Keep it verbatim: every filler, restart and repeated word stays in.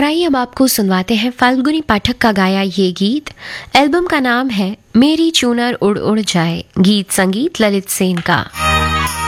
आइए अब आपको सुनवाते हैं फाल्गुनी पाठक का गाया ये गीत। एल्बम का नाम है मेरी चूनर उड़ उड़ जाए, गीत संगीत ललित सेन का।